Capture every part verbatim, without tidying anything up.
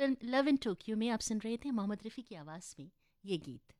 Film love in Tokyo में आप सुन रहे थे मोहम्मद रफ़ी की आवाज़ में ये गीत।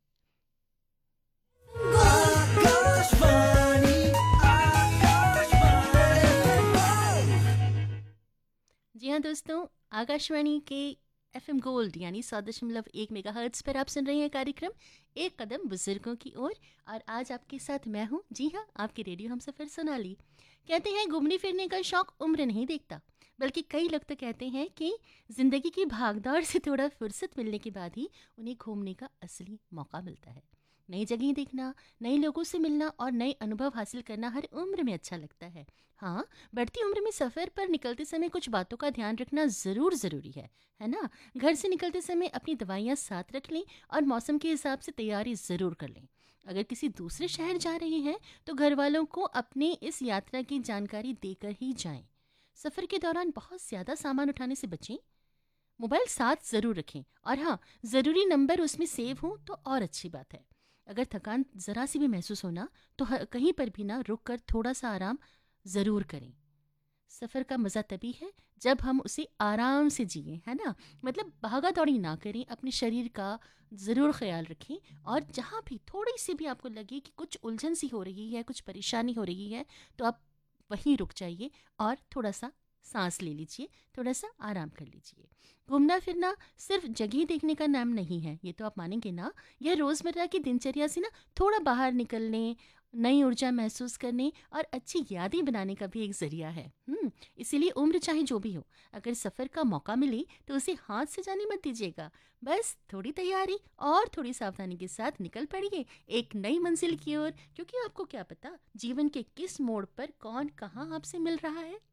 जी हाँ दोस्तों, आकाशवाणी के एफ एम गोल्ड यानी सौ दशमलव एक मेगा हर्ट्स पर आप सुन रहे हैं कार्यक्रम एक कदम बुजुर्गों की ओर। और, और आज आपके साथ मैं हूँ, जी हाँ, आपके रेडियो हम सफ़र सोनाली। कहते हैं घूमने फिरने का शौक उम्र नहीं देखता, बल्कि कई लोग तो कहते हैं कि ज़िंदगी की भागदौड़ से थोड़ा फुर्सत मिलने के बाद ही उन्हें घूमने का असली मौका मिलता है। नई जगह देखना, नए लोगों से मिलना और नए अनुभव हासिल करना हर उम्र में अच्छा लगता है। हाँ, बढ़ती उम्र में सफ़र पर निकलते समय कुछ बातों का ध्यान रखना ज़रूर ज़रूरी है है ना। घर से निकलते समय अपनी दवाइयाँ साथ रख लें और मौसम के हिसाब से तैयारी ज़रूर कर लें। अगर किसी दूसरे शहर जा रहे हैं तो घर वालों को अपने इस यात्रा की जानकारी देकर ही जाएं। सफ़र के दौरान बहुत ज़्यादा सामान उठाने से बचें। मोबाइल साथ ज़रूर रखें और हाँ, ज़रूरी नंबर उसमें सेव हो तो और अच्छी बात है। अगर थकान ज़रा सी भी महसूस होना तो ह- कहीं पर भी ना रुक कर थोड़ा सा आराम ज़रूर करें। सफ़र का मज़ा तभी है जब हम उसे आराम से जिए, है ना। मतलब भागा दौड़ी ना करें, अपने शरीर का ज़रूर ख्याल रखें। और जहाँ भी थोड़ी सी भी आपको लगे कि कुछ उलझन सी हो रही है, कुछ परेशानी हो रही है, तो आप वहीं रुक जाइए और थोड़ा सा सांस ले लीजिए, थोड़ा सा आराम कर लीजिए। घूमना फिरना सिर्फ जगह देखने का नाम नहीं है, ये तो आप मानेंगे ना। यह रोज़मर्रा की दिनचर्या से ना थोड़ा बाहर निकलने, नई ऊर्जा महसूस करने और अच्छी यादें बनाने का भी एक जरिया है। हम्म इसीलिए उम्र चाहे जो भी हो, अगर सफ़र का मौका मिले तो उसे हाथ से जाने मत दीजिएगा। बस थोड़ी तैयारी और थोड़ी सावधानी के साथ निकल पड़िए एक नई मंजिल की ओर, क्योंकि आपको क्या पता जीवन के किस मोड़ पर कौन कहाँ आपसे मिल रहा है।